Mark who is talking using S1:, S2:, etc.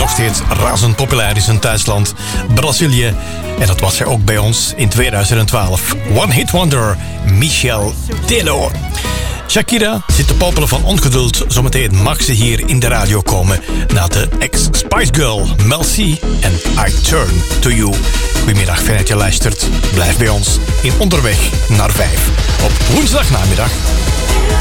S1: nog steeds razend populair is in Duitsland, Brazilië. En dat was zij ook bij ons in 2012. One Hit Wonder, Michel Telo. Shakira zit te popelen van ongeduld. Zometeen mag ze hier in de radio komen na de ex-Spice Girl, Mel C en I Turn To You. Goedemiddag, fijn dat je luistert. Blijf bij ons in Onderweg naar 5 op woensdagnamiddag.